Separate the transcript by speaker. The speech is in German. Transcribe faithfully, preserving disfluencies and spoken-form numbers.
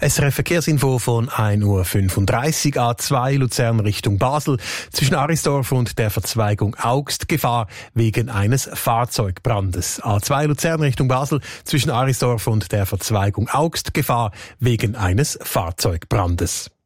Speaker 1: S R F-Verkehrsinfo von ein Uhr fünfunddreißig, A zwei Luzern Richtung Basel, zwischen Arisdorf und der Verzweigung Augst, Gefahr wegen eines Fahrzeugbrandes. A zwei Luzern Richtung Basel, zwischen Arisdorf und der Verzweigung Augst, Gefahr wegen eines Fahrzeugbrandes.